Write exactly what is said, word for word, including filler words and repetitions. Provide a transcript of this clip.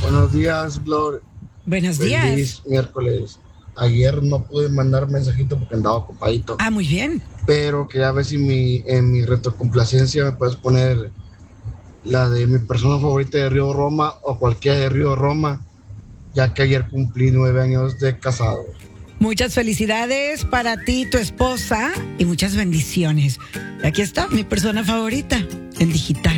Buenos días, Glor. Buenos días. Feliz miércoles. Ayer no pude mandar mensajito porque andaba ocupadito. Ah, muy bien. Pero quería ver si mi, en mi retrocomplacencia me puedes poner la de mi persona favorita de Río Roma o cualquiera de Río Roma, ya que ayer cumplí nueve años de casado. Muchas felicidades para ti, tu esposa, y muchas bendiciones. Aquí está mi persona favorita en digital.